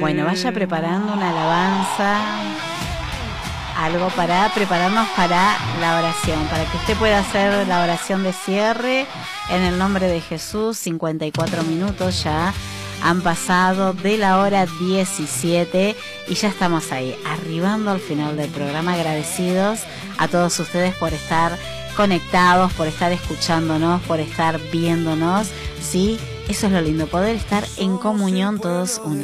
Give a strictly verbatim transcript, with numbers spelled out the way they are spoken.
Bueno, vaya preparando una alabanza, algo para prepararnos para la oración, para que usted pueda hacer la oración de cierre en el nombre de Jesús. Cincuenta y cuatro minutos ya han pasado de la hora diecisiete y ya estamos ahí, arribando al final del programa. Agradecidos a todos ustedes por estar conectados, por estar escuchándonos, por estar viéndonos, ¿sí? Eso es lo lindo, poder estar en comunión todos unidos.